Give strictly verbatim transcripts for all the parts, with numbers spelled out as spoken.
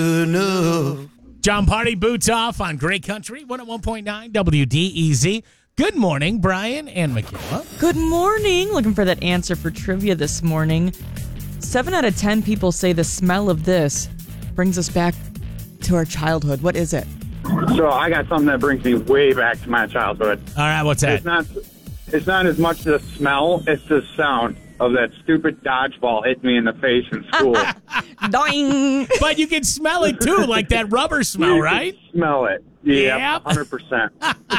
John Party boots off on Great Country, one oh one point nine W D E Z. Good morning, Brian and Michaela. Good morning. Looking for that answer for trivia this morning. Seven out of ten people say the smell of this brings us back to our childhood. What is it? So I got something that brings me way back to my childhood. All right, what's that? It's not, it's not as much the smell, it's the sound of that stupid dodgeball hitting me in the face in school. Doing. But you can smell it, too, like that rubber smell, You right? can smell it. Yeah, Yep. one hundred percent.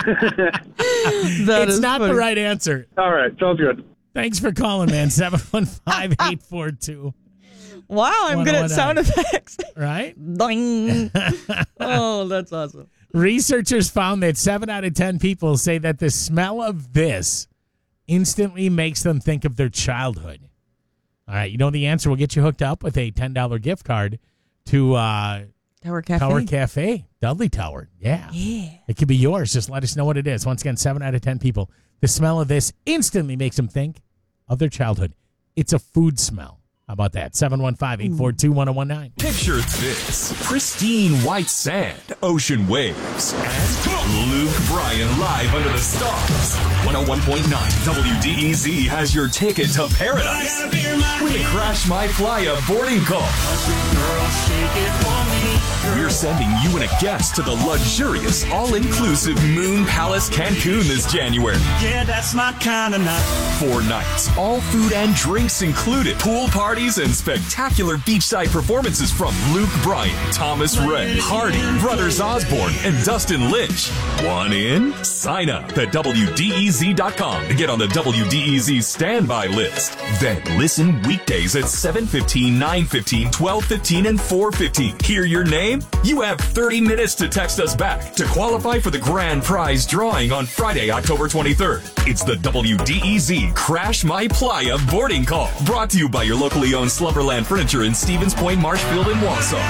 That It's is not funny. the right answer. All right, sounds good. Thanks for calling, man. seven one five, eight four two. Wow, I'm good at sound effects. Right? Doing. Oh, that's awesome. Researchers found that seven out of ten people say that the smell of this instantly makes them think of their childhood. All right, you know the answer. We'll get you hooked up with a ten dollars gift card to uh, Tower Cafe. Tower Cafe, Dudley Tower. Yeah. Yeah. It could be yours. Just let us know what it is. Once again, seven out of ten people. The smell of this instantly makes them think of their childhood. It's a food smell. How about that? seven one five, eight four two, one oh one nine. Picture this. Pristine white sand, ocean waves, and Luke Bryan live under the stars. one oh one point nine W D E Z has your ticket to paradise with a Crash My Playa boarding call. We're sending you and a guest to the luxurious, all-inclusive Moon Palace Cancun this January. Yeah, that's my kind of night. Four nights, all food and drinks included. Pool parties and spectacular beachside performances from Luke Bryan, Thomas Rhett, Hardy, Brothers Osborne, and Dustin Lynch. Want in? Sign up at W D E Z dot com to get on the W D E Z standby list. Then listen weekdays at seven fifteen, nine fifteen, twelve fifteen, and four fifteen. Hear your name? You have thirty minutes to text us back to qualify for the grand prize drawing on Friday, October twenty-third. It's the W D E Z Crash My Playa boarding call. Brought to you by your locally owned Slumberland Furniture in Stevens Point, Marshfield, and Wausau.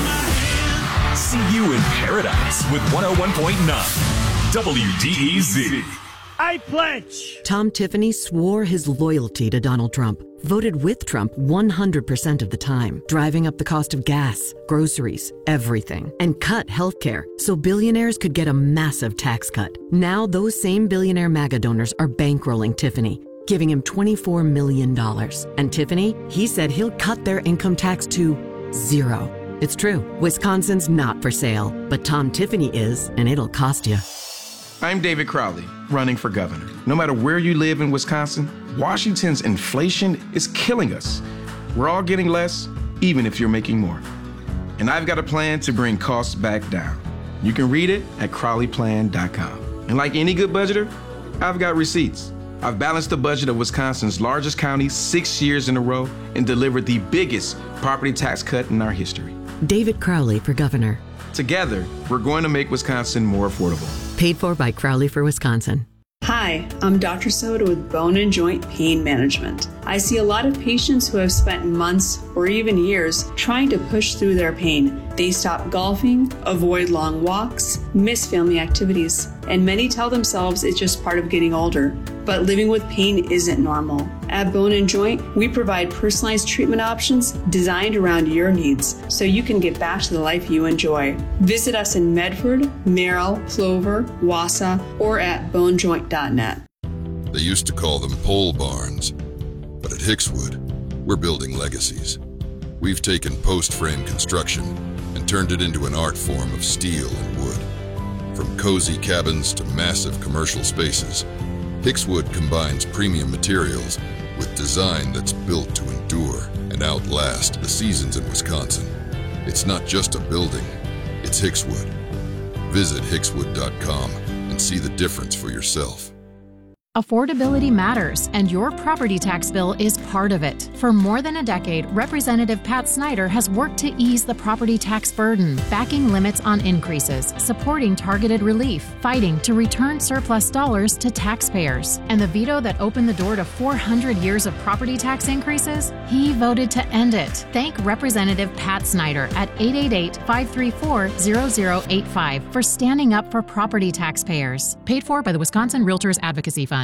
See you in paradise with one oh one point nine W D E Z. I pledge. Tom Tiffany swore his loyalty to Donald Trump, voted with Trump one hundred percent of the time, driving up the cost of gas, groceries, everything, and cut healthcare so billionaires could get a massive tax cut. Now those same billionaire MAGA donors are bankrolling Tiffany, giving him twenty-four million dollars. And Tiffany, he said he'll cut their income tax to zero. It's true. Wisconsin's not for sale, but Tom Tiffany is, and it'll cost you. I'm David Crowley, running for governor. No matter where you live in Wisconsin, Washington's inflation is killing us. We're all getting less, even if you're making more. And I've got a plan to bring costs back down. You can read it at crowley plan dot com. And like any good budgeter, I've got receipts. I've balanced the budget of Wisconsin's largest county six years in a row and delivered the biggest property tax cut in our history. David Crowley for governor. Together, we're going to make Wisconsin more affordable. Paid for by Crowley for Wisconsin. Hi, I'm Doctor Soda with Bone and Joint Pain Management. I see a lot of patients who have spent months or even years trying to push through their pain. They stop golfing, avoid long walks, miss family activities, and many tell themselves it's just part of getting older. But living with pain isn't normal. At Bone and Joint, we provide personalized treatment options designed around your needs so you can get back to the life you enjoy. Visit us in Medford, Merrill, Clover, Wausau, or at bone joint dot net. They used to call them pole barns, but at Hickswood, we're building legacies. We've taken post-frame construction and turned it into an art form of steel and wood. From cozy cabins to massive commercial spaces, Hickswood combines premium materials with design that's built to endure and outlast the seasons in Wisconsin. It's not just a building, it's Hickswood. Visit hickswood dot com and see the difference for yourself. Affordability matters, and your property tax bill is part of it. For more than a decade, Representative Pat Snyder has worked to ease the property tax burden, backing limits on increases, supporting targeted relief, fighting to return surplus dollars to taxpayers. And the veto that opened the door to four hundred years of property tax increases? He voted to end it. Thank Representative Pat Snyder at eight eight eight, five three four, zero zero eight five for standing up for property taxpayers. Paid for by the Wisconsin Realtors Advocacy Fund.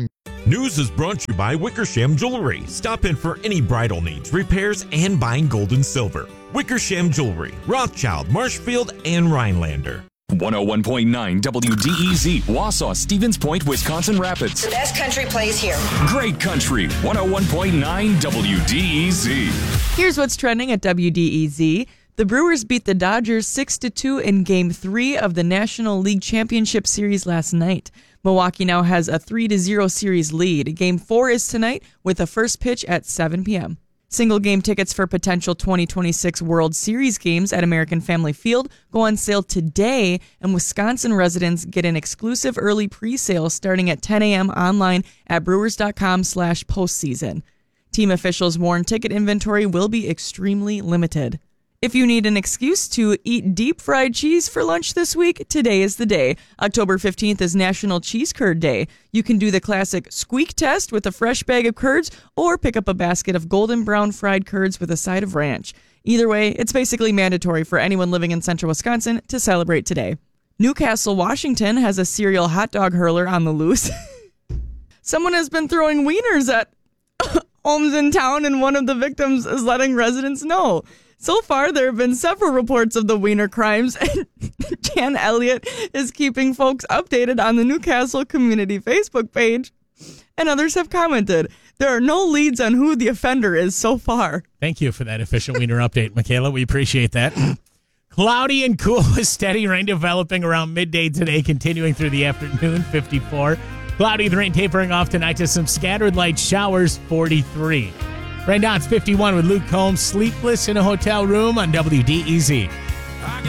plan. News is brought to you by Wickersham Jewelry. Stop in for any bridal needs, repairs, and buying gold and silver. Wickersham Jewelry, Rothschild, Marshfield, and Rhinelander. one oh one point nine W D E Z, Wausau, Stevens Point, Wisconsin Rapids. The best country plays here. Great country, one oh one point nine W D E Z. Here's what's trending at W D E Z. The Brewers beat the Dodgers six to two in Game three of the National League Championship Series last night. Milwaukee now has a three to zero series lead. Game four is tonight with the first pitch at seven p.m. Single game tickets for potential twenty twenty-six World Series games at American Family Field go on sale today, and Wisconsin residents get an exclusive early pre-sale starting at ten a.m. online at brewers.com slash postseason. Team officials warn ticket inventory will be extremely limited. If you need an excuse to eat deep fried cheese for lunch this week, today is the day. October fifteenth is National Cheese Curd Day. You can do the classic squeak test with a fresh bag of curds or pick up a basket of golden brown fried curds with a side of ranch. Either way, it's basically mandatory for anyone living in central Wisconsin to celebrate today. Newcastle, Washington has a serial hot dog hurler on the loose. Someone has been throwing wieners at homes in town, and one of the victims is letting residents know. So far, there have been several reports of the wiener crimes, and Jan Elliott is keeping folks updated on the Newcastle Community Facebook page, and others have commented. There are no leads on who the offender is so far. Thank you for that official wiener update, Michaela. We appreciate that. Cloudy and cool with steady rain developing around midday today, continuing through the afternoon, fifty-four. Cloudy with rain tapering off tonight to some scattered light showers, forty-three. Right now it's fifty-one with Luke Combs, sleepless in a hotel room on W D E Z.